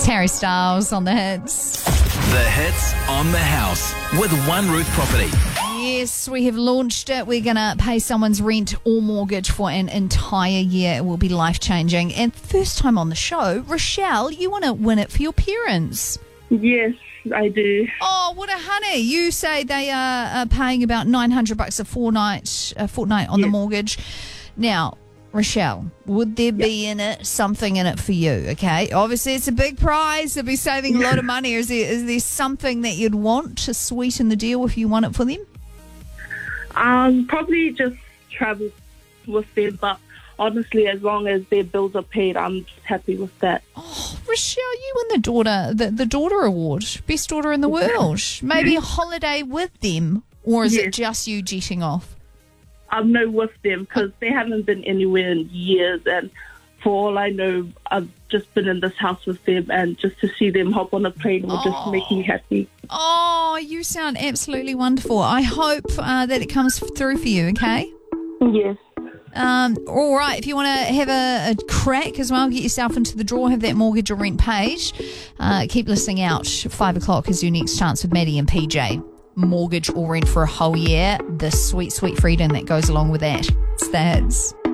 It's Harry Styles on the hits. The Hits on the House with One Roof Property. Yes, we have launched it. We're going to pay someone's rent or mortgage for an entire year. It will be life-changing. And first time on the show, Rochelle, you want to win it for your parents. Yes, I do. Oh, what a honey. You say they are paying about $900 a fortnight on the mortgage. Now, Rochelle, would there be something in it for you, okay? Obviously, it's a big prize. They'll be saving a lot of money. Is there something that you'd want to sweeten the deal if you want it for them? Probably just travel with them, but honestly, as long as their bills are paid, I'm just happy with that. Oh, Rochelle, you win the daughter award, best daughter in the world. Maybe a holiday with them, or is it just you jetting off? No, with them, because they haven't been anywhere in years, and for all I know, I've just been in this house with them, and just to see them hop on a plane will just make me happy. Oh, you sound absolutely wonderful. I hope that it comes through for you, okay? Yes. All right, if you want to have a crack as well, get yourself into the draw, have that mortgage or rent paid, keep listening out. 5 o'clock is your next chance with Maddie and PJ. Mortgage or rent for a whole year, the sweet, sweet freedom that goes along with that. It's the Hits.